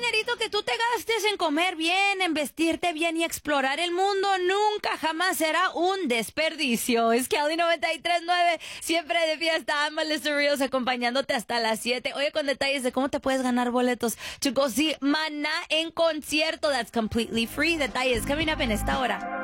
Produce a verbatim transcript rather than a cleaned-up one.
dinerito que tú te gastes en comer bien, en vestirte bien y explorar el mundo nunca jamás será un desperdicio. Es Cali noventa y tres punto nueve, siempre de fiesta. I'm Melissa Ríos acompañándote hasta las siete. Oye, con detalles de cómo te puedes ganar boletos to go see Maná en concierto. That's completely free. Detalles coming up en esta hora.